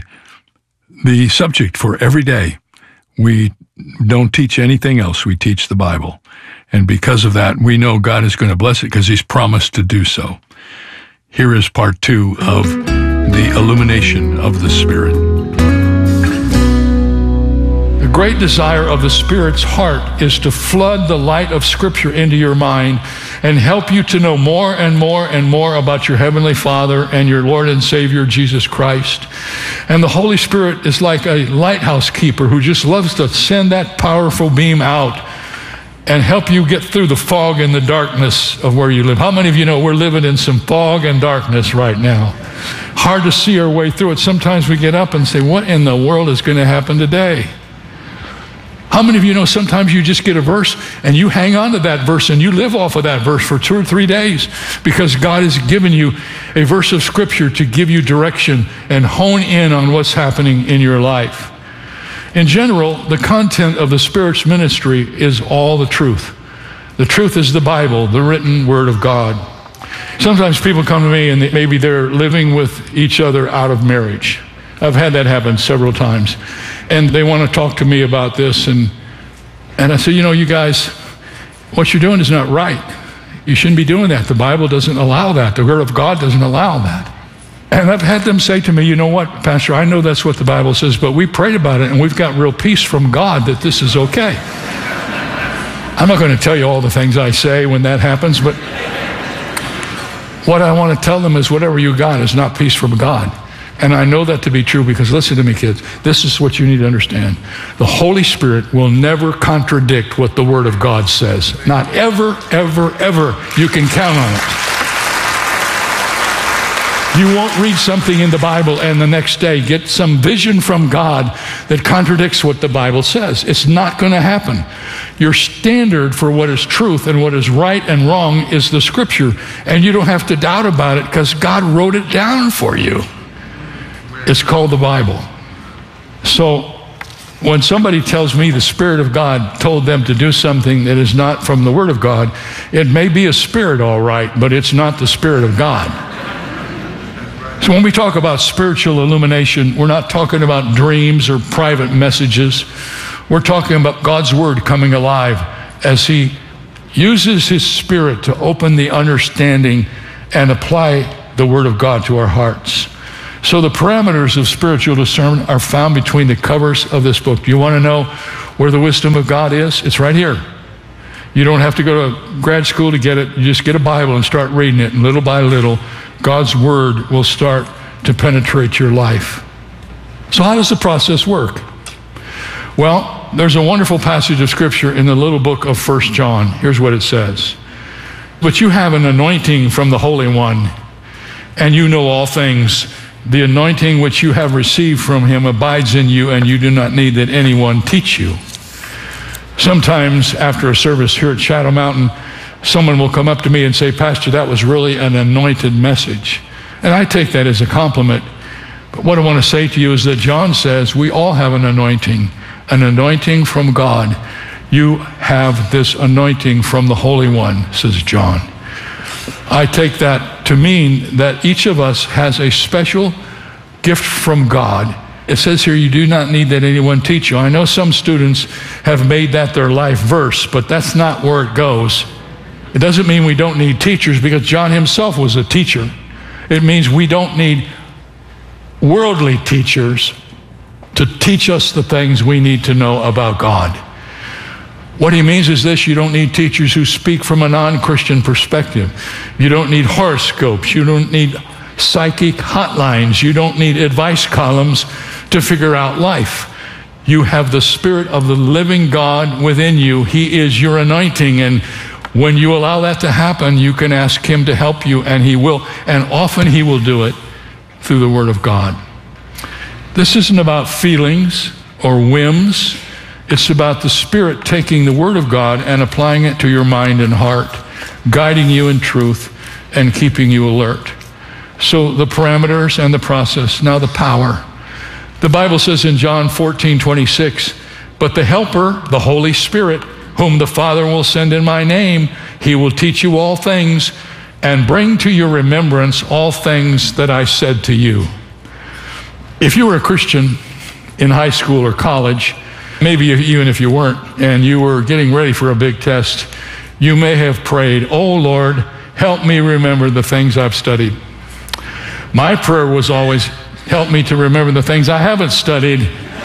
the subject for every day. We don't teach anything else. We teach the Bible. And because of that, we know God is going to bless it because He's promised to do so. Here is part two of the illumination of the Spirit. The great desire of the Spirit's heart is to flood the light of Scripture into your mind and help you to know more and more and more about your Heavenly Father and your Lord and Savior, Jesus Christ. And the Holy Spirit is like a lighthouse keeper who just loves to send that powerful beam out and help you get through the fog and the darkness of where you live. How many of you know we're living in some fog and darkness right now? Hard to see our way through it. Sometimes we get up and say, what in the world is going to happen today? How many of you know sometimes you just get a verse and you hang on to that verse and you live off of that verse for two or three days because God has given you a verse of Scripture to give you direction and hone in on what's happening in your life. In general, the content of the Spirit's ministry is all the truth. The truth is the Bible, the written Word of God. Sometimes people come to me and they, maybe they're living with each other out of marriage. I've had that happen several times. And they want to talk to me about this. And, and I say, you know, you guys, what you're doing is not right. You shouldn't be doing that. The Bible doesn't allow that. The Word of God doesn't allow that. And I've had them say to me, you know what, Pastor, I know that's what the Bible says, but we prayed about it and we've got real peace from God that this is okay. I'm not going to tell you all the things I say when that happens, but what I want to tell them is whatever you got is not peace from God. And I know that to be true because listen to me, kids, this is what you need to understand. The Holy Spirit will never contradict what the Word of God says. Not ever, ever, ever. You can count on it. You won't read something in the Bible and the next day get some vision from God that contradicts what the Bible says. It's not going to happen. Your standard for what is truth and what is right and wrong is the Scripture. And you don't have to doubt about it because God wrote it down for you. It's called the Bible. So When somebody tells me the Spirit of God told them to do something that is not from the Word of God, it may be a spirit, all right, but it's not the Spirit of God. So when we talk about spiritual illumination, we're not talking about dreams or private messages. We're talking about God's Word coming alive as He uses His Spirit to open the understanding and apply the Word of God to our hearts. So the parameters of spiritual discernment are found between the covers of this book. Do you want to know where the wisdom of God is? It's right here. You don't have to go to grad school to get it. You just get a Bible and start reading it, and little by little, God's Word will start to penetrate your life. So how does the process work? Well, there's a wonderful passage of Scripture in the little book of First John. Here's what it says. But you have an anointing from the Holy One, and you know all things. The anointing which you have received from Him abides in you, and you do not need that anyone teach you. Sometimes after a service here at Shadow Mountain, someone will come up to me and say, Pastor, that was really an anointed message. And I take that as a compliment. But what I want to say to you is that John says we all have an anointing, an anointing from God. You have this anointing from the Holy One, says John. I take that to mean that each of us has a special gift from God. It says here, you do not need that anyone teach you. I know some students have made that their life verse, but that's not where it goes. It doesn't mean we don't need teachers, because John himself was a teacher. It means we don't need worldly teachers to teach us the things we need to know about God. What he means is this: you don't need teachers who speak from a non-Christian perspective. You don't need horoscopes. You don't need psychic hotlines. You don't need advice columns to figure out life. You have the Spirit of the living God within you. He is your anointing, and when you allow that to happen, you can ask Him to help you, and He will. And often He will do it through the Word of God. This isn't about feelings or whims. It's about the Spirit taking the Word of God and applying it to your mind and heart, guiding you in truth and keeping you alert. So the parameters and the process. Now the power. The Bible says in John fourteen twenty-six, but the Helper, the Holy Spirit, whom the Father will send in my name, He will teach you all things and bring to your remembrance all things that I said to you. If you were a Christian in high school or college, maybe even if you weren't, and you were getting ready for a big test, you may have prayed, oh Lord, help me remember the things I've studied. My prayer was always, help me to remember the things I haven't studied.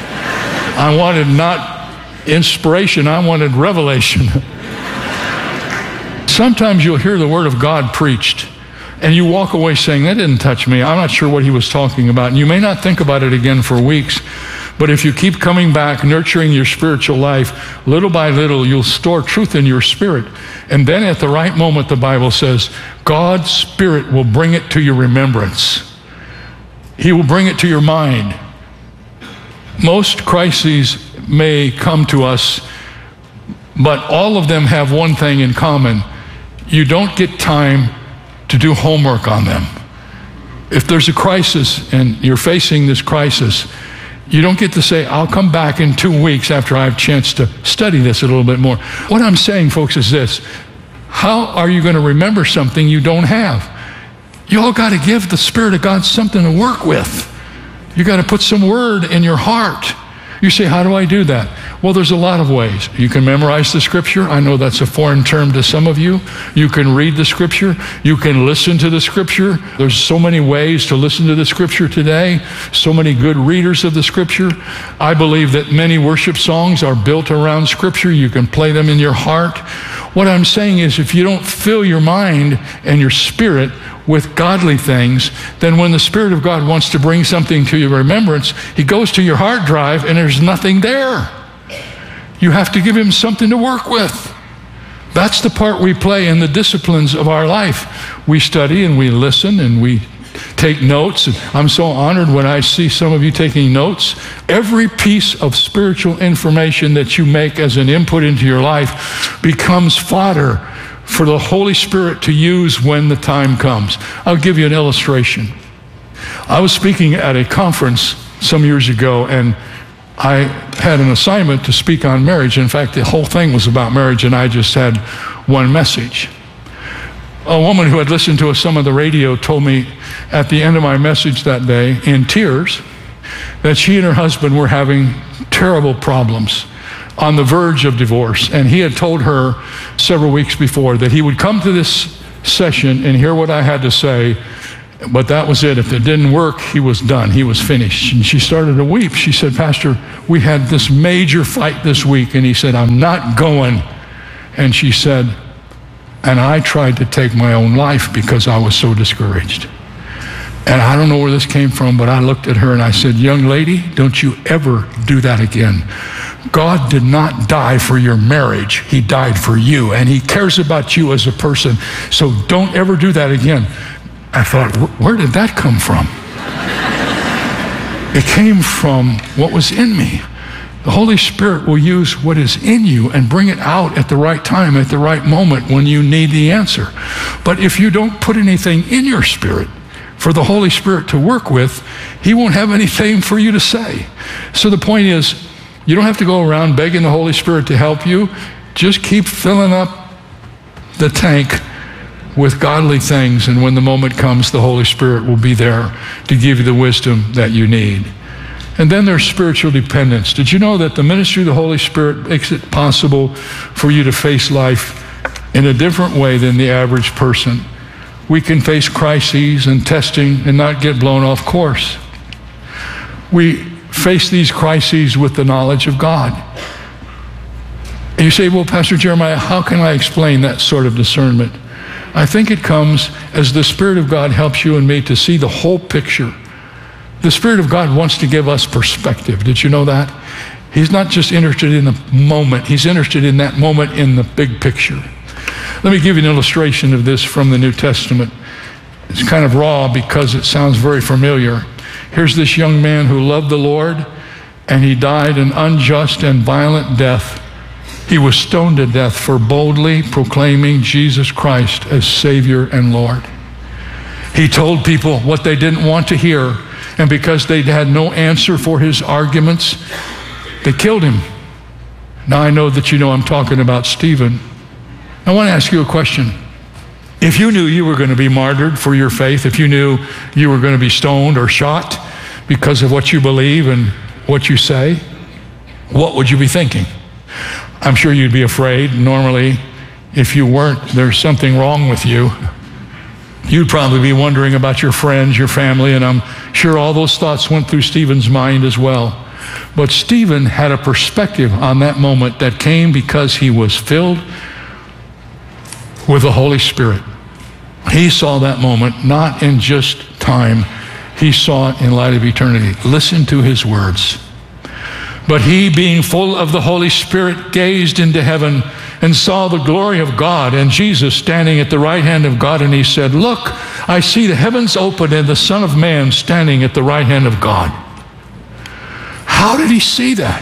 I wanted not inspiration, I wanted revelation. Sometimes you'll hear the Word of God preached, and you walk away saying, that didn't touch me. I'm not sure what he was talking about. And you may not think about it again for weeks, but if you keep coming back, nurturing your spiritual life, little by little, you'll store truth in your spirit. And then at the right moment, the Bible says, God's Spirit will bring it to your remembrance. He will bring it to your mind. Most crises may come to us, but all of them have one thing in common. You don't get time to do homework on them. If there's a crisis and you're facing this crisis, you don't get to say, I'll come back in two weeks after I have a chance to study this a little bit more. What I'm saying, folks, is this. How are you going to remember something you don't have? You all got to give the Spirit of God something to work with. You got to put some word in your heart. You say, how do I do that? Well, there's a lot of ways. You can memorize the Scripture. I know that's a foreign term to some of you. You can read the Scripture. You can listen to the Scripture. There's so many ways to listen to the Scripture today. So many good readers of the Scripture. I believe that many worship songs are built around Scripture. You can play them in your heart. What I'm saying is, if you don't fill your mind and your spirit with godly things, then when the Spirit of God wants to bring something to your remembrance, He goes to your hard drive and there's nothing there. You have to give Him something to work with. That's the part we play in the disciplines of our life. We study and we listen and we take notes. And I'm so honored when I see some of you taking notes. Every piece of spiritual information that you make as an input into your life becomes fodder for the Holy Spirit to use when the time comes. I'll give you an illustration. I was speaking at a conference some years ago, and I had an assignment to speak on marriage. In fact, the whole thing was about marriage, and I just had one message. A woman who had listened to some of the radio told me at the end of my message that day, in tears, that she and her husband were having terrible problems, on the verge of divorce. And he had told her several weeks before that he would come to this session and hear what I had to say, but that was it. If it didn't work, he was done. He was finished. And she started to weep. She said, Pastor, we had this major fight this week. And he said, I'm not going. And she said, and I tried to take my own life because I was so discouraged. And I don't know where this came from, but I looked at her and I said, young lady, don't you ever do that again. God did not die for your marriage. He died for you, and he cares about you as a person. So don't ever do that again. I thought, where did that come from? It came from what was in me. The Holy Spirit will use what is in you and bring it out at the right time, at the right moment when you need the answer. But if you don't put anything in your spirit for the Holy Spirit to work with, he won't have anything for you to say. So the point is, you don't have to go around begging the Holy Spirit to help you. Just keep filling up the tank with godly things, and when the moment comes, the Holy Spirit will be there to give you the wisdom that you need. And then there's spiritual dependence. Did you know that the ministry of the Holy Spirit makes it possible for you to face life in a different way than the average person? We can face crises and testing and not get blown off course. We face these crises with the knowledge of God. And you say, well, Pastor Jeremiah, how can I explain that sort of discernment? I think it comes as the Spirit of God helps you and me to see the whole picture. The Spirit of God wants to give us perspective. Did you know that? He's not just interested in the moment. He's interested in that moment in the big picture. Let me give you an illustration of this from the New Testament. It's kind of raw because it sounds very familiar. Here's this young man who loved the Lord, and he died an unjust and violent death. He was stoned to death for boldly proclaiming Jesus Christ as Savior and Lord. He told people what they didn't want to hear, and because they had no answer for his arguments, they killed him. Now I know that you know I'm talking about Stephen. I want to ask you a question. If you knew you were going to be martyred for your faith, if you knew you were going to be stoned or shot because of what you believe and what you say, what would you be thinking? I'm sure you'd be afraid. Normally, if you weren't, there's something wrong with you. You'd probably be wondering about your friends, your family, and I'm sure all those thoughts went through Stephen's mind as well. But Stephen had a perspective on that moment that came because he was filled with the Holy Spirit. He saw that moment not in just time, he saw it in light of eternity. Listen to his words. But he, being full of the Holy Spirit, gazed into heaven and saw the glory of God and Jesus standing at the right hand of God. And he said, look, I see the heavens open and the Son of Man standing at the right hand of God. How did he see that?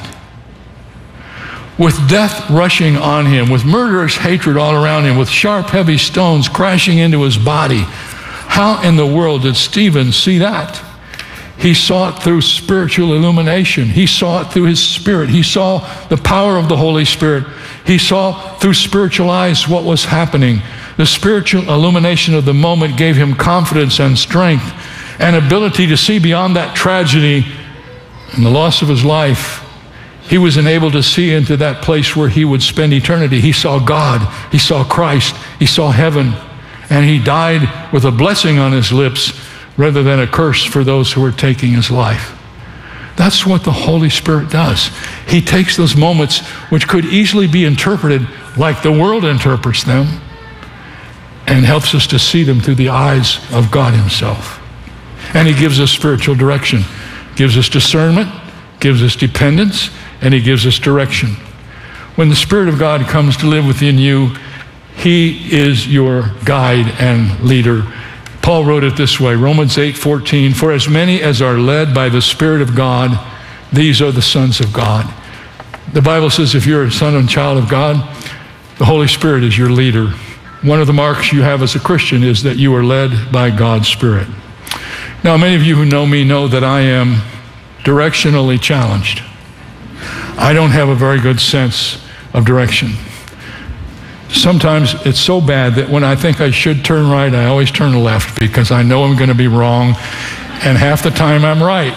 With death rushing on him, with murderous hatred all around him, with sharp, heavy stones crashing into his body. How in the world did Stephen see that? He saw it through spiritual illumination. He saw it through his spirit. He saw the power of the Holy Spirit. He saw through spiritual eyes what was happening. The spiritual illumination of the moment gave him confidence and strength and ability to see beyond that tragedy and the loss of his life. He was enabled to see into that place where he would spend eternity. He saw God. He saw Christ. He saw heaven. And he died with a blessing on his lips rather than a curse for those who are taking his life. That's what the Holy Spirit does. He takes those moments which could easily be interpreted like the world interprets them and helps us to see them through the eyes of God himself. And he gives us spiritual direction, gives us discernment, gives us dependence, and he gives us direction. When the Spirit of God comes to live within you, he is your guide and leader. Paul wrote it this way, Romans eight fourteen, for as many as are led by the Spirit of God, these are the sons of God. The Bible says if you're a son and child of God, the Holy Spirit is your leader. One of the marks you have as a Christian is that you are led by God's Spirit. Now, many of you who know me know that I am directionally challenged. I don't have a very good sense of direction. Sometimes it's so bad that when I think I should turn right, I always turn left because I know I'm going to be wrong, and half the time I'm right.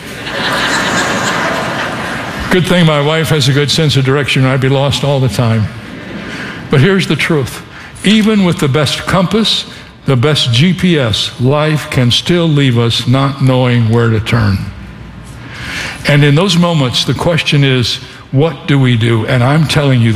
Good thing my wife has a good sense of direction, or I'd be lost all the time. But here's the truth. Even with the best compass, the best G P S, life can still leave us not knowing where to turn. And in those moments, the question is, what do we do? And I'm telling you,